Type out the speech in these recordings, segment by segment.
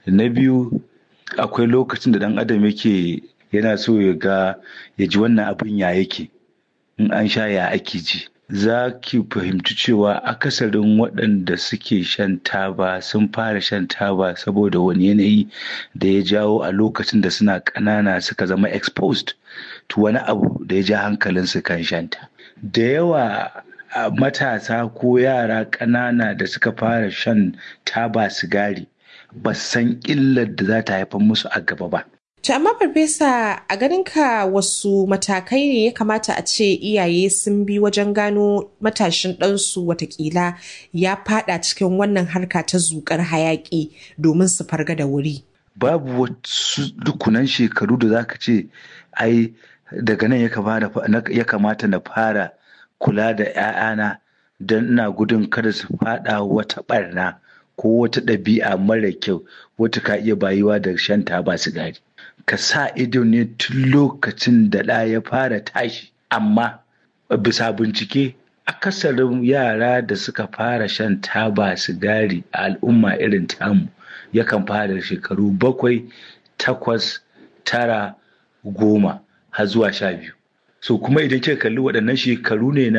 Na biyu, akwai lokacin da ɗan adam yana so ya ji wannan abin ya yake, in an sha ya ake ji. Za ki fahimci cewa akasarin waɗanda suke shan taba sun fara shan taba saboda wani yanayi da ya jawo a lokacin da suna ƙanana suka zama exposed to wani abu da ya ja hankalinsu kan shanta. Da yawa matasa ko yara ƙanana da suka fara shan taba sigari ba san illar da za ta haifar musu a gaba ba. To amma farfesa, a ganinka wasu matakai ne ya kamata a ce iyaye sun bi wajen gano matashin ɗansu watakila ya fada cikin wannan harka ta zuƙar hayaƙi domin su farga da wuri? Babu wasu dukunan shekaru da za ka ce ai daga nan ya kamata na fara kula da 'ya'yana don ina gudun kada su fada wata ɓarna ko wata ɗabi'a mara kyau wata ka iya bayuwa da shan taba sigari. Ka sa ido ne tun lokacin da ɗa ya fara tashi, amma bisa bincike akasarin yara da suka fara shan taba sigari a al'umma irin tamu yakan fara shekaru 7, 8, 9, 10 har zuwa 12. So kuma idan kika kalli waɗannan shekaru ne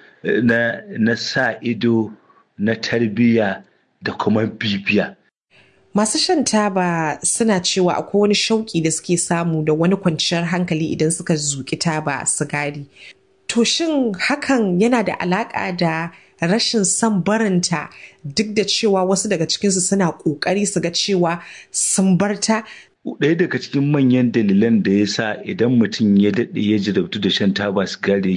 na sa ido, na tarbiyya da kuma bibiya. Masu shan taba suna cewa akwai wani shauƙi da suke samu da wani kwanciyar hankali idan suka zuƙi taba sigari. To shin hakan yana da alaƙa da rashin son barinta duk da cewa wasu daga cikinsu suna ƙoƙari su ga cewa sun barta? Ɗaya daga cikin manyan dalilan da ya sa idan mutum ya daɗe ya jarabtu da shan taba sigari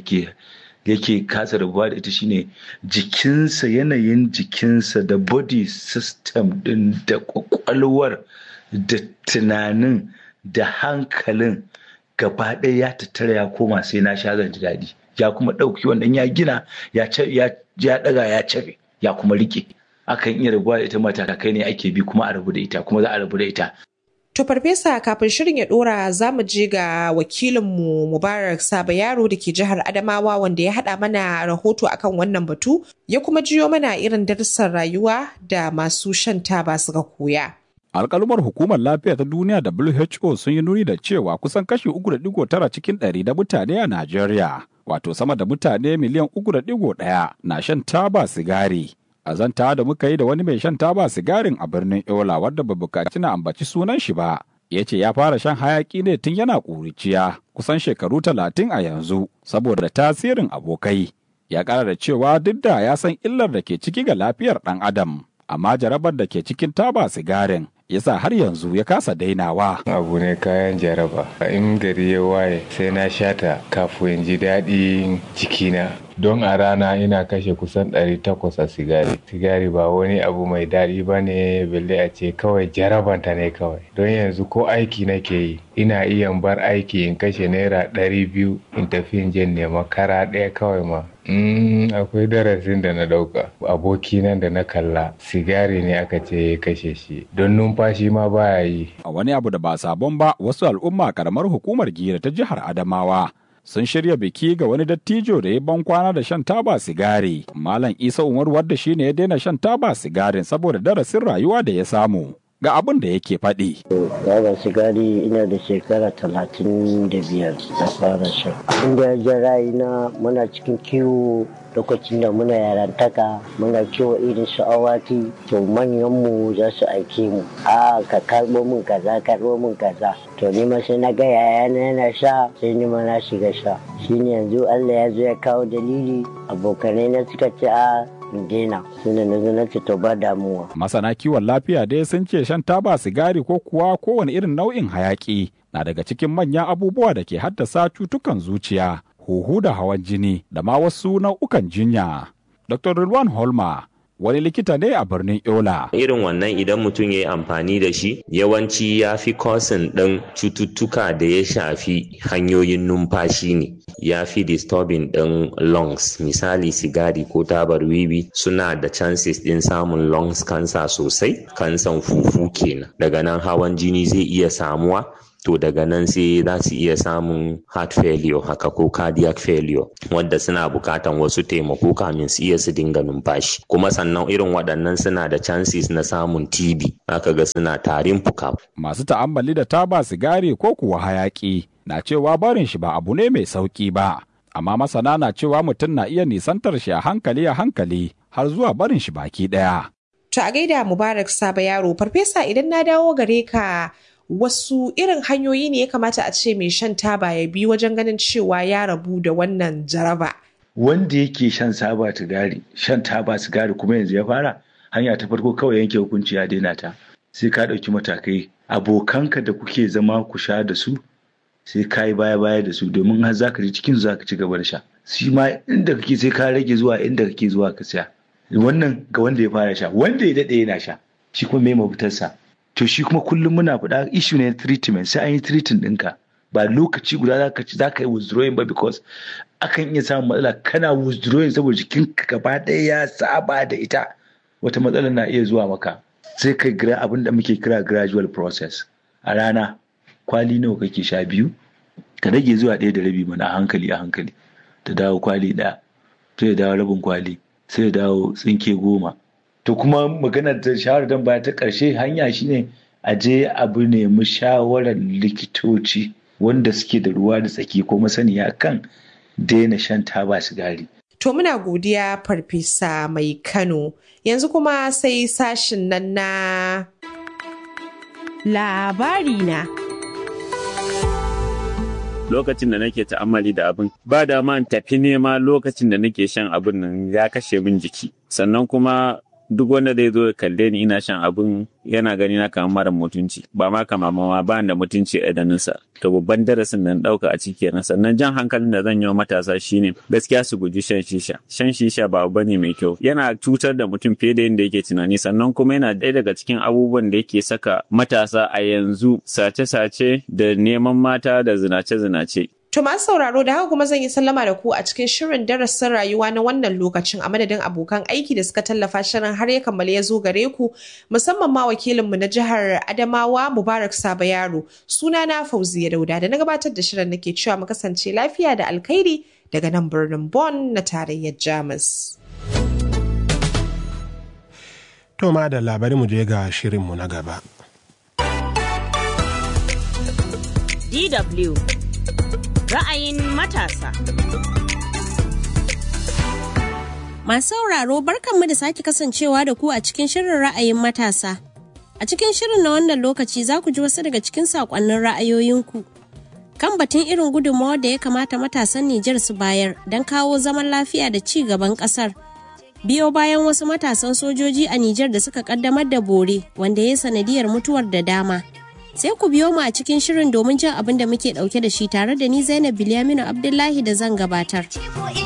yake kasa rabuwa da ita shine jikinsa, yanayin jikinsa da body system din da kwakwalwar da tunanin da hankalin gaba ɗaya ya tattara ya koma sai na sha zan ji daɗi, ya kuma ɗauki wannan ya gina ya ɗaga ya cafe ya kuma rike. Akan iya rabuwa da ita, matakai ne ake bi kuma a rabu da ita, kuma za a rabu da ita. To farfesa, kafin shirin ya dora za mu je ga wakilinmu Mubarak Saba Yaro da ke jihar Adamawa wanda ya haɗa mana rahoto akan wannan batu ya kuma jiyo mana irin darussan rayuwa da masu shan taba suka koya. Alƙalumar Hukumar Lafiya ta Duniya WHO sun yi nuni da cewa kusan kashi 3.9 cikin 100 da mutane a Najeriya, wato sama da mutane miliyan 3.1 na shan taba sigari. A zanta da muka yi da wani mai shan taba sigarin a birnin Yola wadda ba bukaci na ambaci sunan shi ba, ya ce ya fara shan hayaki ne tun yana ƙuruciya kusan shekaru 30 a yanzu saboda tasirin abokai. Ya ƙara da cewa duk da ya san illar da ke ciki ga lafiyar ɗan adam, amma jarabar da ke cikin taba sigarin yasa har yanzu ya kasa dainawa. Abu ne kayan jaraba. In gari ya waye sai na shata kafin ji daɗin jikina. Don a rana ina kashe kusan 800 a sigari. Sigari ba wani abu mai daɗi ba ne, balle a ce kawai jarabanta ne kawai. Don yanzu ko aiki nake yi, ina iya bar aiki in kashe naira 200 in tafi in je nema kara ɗaya kawai ma. Akwai darasin da na ɗauka. Abokina da na kalla sigari ne aka ce ya kashe shi, don numfashi ma baya yi. A wani abu da ba sabon ba, wasu al'umma karamar hukumar Gira ta jihar Adamawa sun shirya biki ga wani dattijo da ya ban kwana da shan taba sigari. Malam Isa Umar wadda shi ne ya daina shan taba sigarin saboda darasin rayuwa da ya samu. Ga abin da yake faɗi. Taba sigari ina da shekara 35 da fara shan. Inda ya ja rayuna muna cikin kiwo lokacin da muna yarantaka, muna kiwo irin su awaki, to manyanmu za su aike mu, ka karɓo min kaza, karɓo min kaza. To ni ma sai na ga yayana yana sha, sai ni ma na shiga sha. Shine yanzu Allah ya zo ya kawo dalili, abokanai na suka ce daina, suna na zo na ce to ba damuwa. Masana kiwon lafiya dai sun ce shan taba sigari ko kuwa kowane irin nau'in hayaki na daga cikin manyan abubuwa da ke haddasa cutukan zuciya, huhu da hawan jini da ma wasu nau'ukan jinya. Dr. Rilwan Holma wani likita ne a birnin Yola. Irin wannan idan mutum ya yi amfani da shi yawanci ya fi kosin ɗin cututtuka da ya shafi hanyoyin numfashi ne, ya fi disturbing ɗin lungs. Misali sigari ko tabar wiwi suna da chances ɗin samun lungs cancer sosai, kansan fufu kenan. Daga nan hawan jini zai iya samuwa, to daga nan sai za su iya samun heart failure haka ko cardiac failure wanda suna bukatan wasu taimako kamin su iya su dinga numfashi. Kuma sannan irin waɗannan suna da chances na samun TB, aka ga suna tarin fuka. Masu ta'ammali da taba sigari ko kuwa hayaki na cewa barin shi ba abu ne mai sauki ba, amma masana na cewa mutum na iya nisantar shi a hankali har zuwa barin shi baki ɗaya. To a gaida Mubarak Saba Yaro, farfesa idan na dawo gare ka, wasu irin hanyoyi ne ya kamata a ce mai shan taba ya bi wajen ganin cewa ya rabu da wannan jaraba? Wanda yake shan taba sigari kuma yanzu ya fara, hanya ta farko kawai yanke hukunci ya daina ta. Sai ka ɗauki matakai. Abokanka da kuke zama ku sha da su, sai ka yi baya da su, domin har za ka ji cikin za ka ci gaba da sha. Shi ma inda kake sai ka rage zuwa inda kake zuwa ka siya. Wannan ga wanda ya fara sha, wanda ya daɗe yana sha, shi kuma mai mafitarsa. To shi kuma kullum muna faɗa issue ne treatment, sai an yi treating ɗinka. Ba lokaci guda za ka yi withdrawing ba, because akan iya samun matsala kana withdrawing saboda jikinka gaba ɗaya ya saba da ita. Wata matsala na iya zuwa maka. Sai kai abin da muke kira gradual process. A rana kwali nawa kake sha? 2, ka rage zuwa 1.5 mana a hankali. Ta dawo kwali 1, sai ya dawo rabin kwali, sai ya dawo tsinke 10. To kuma maganar da shawarar dan baya ta ƙarshe hanya shine a je abu nemi shawarar likitoci wanda suke da ruwa da tsaki ko masaniya kan daina shan taba sigari. To muna godiya Farfesa Mai Kano. Yanzu kuma sai sashin nan na labari na. Lokacin da nake ta'ammali da abin, ba da man tafi nema lokacin da nake shan abin nan ya kashe min jiki. Sannan kuma duk wanda zai zo ya kalle ni ina shan abin yana gani na kamar mara mutunci, ba ma kama ma ba da mutunci a idanunsa. To babban darasin da na ɗauka a ciki kenan. Sannan jan hankalin da zan yi wa matasa shine gaskiya su guji shan shisha. Shan shisha ba abu bane mai kyau. Yana cutar da mutum fiye da yadda yake tunani, sannan kuma yana ɗaya daga cikin abubuwan da yake saka matasa a yanzu sace-sace da neman mata da zinace-zinace. To masu sauraro da haka kuma zan yi sallama da ku a cikin shirin darasin rayuwa na wannan lokacin a madadin abokan aiki da suka tallafa shirin har ya kammala ya zo gare ku, musamman ma wakilinmu na jihar Adamawa Mubarak Saba Yaro. Sunana Fauziya Dauda da na gabatar da shirin nake cewa mu kasance lafiya da alkhairi daga nan birnin Bonn na tarayyar Jamus. To ma da labari mu je ga shirinmu na gaba. DW Ra'ayin matasa. Masu sauraro barkanmu da sake kasancewa da ku a cikin shirin ra'ayin matasa. A cikin shirin na wannan lokaci za ku ji wasu daga cikin saƙonnin ra'ayoyinku kan batun irin gudunmawar da ya kamata matasan Nijar su bayar don kawo zaman lafiya da ci gaban ƙasar. Biyo bayan wasu matasan sojoji a Nijar da suka ƙaddamar da bore wanda ya sanadiyar mutuwar da dama. Sai ku biyo mu a cikin shirin domin jin abin da muke ɗauke da shi tare da ni Zainab Bilyaminu Abdullahi da zan gabatar.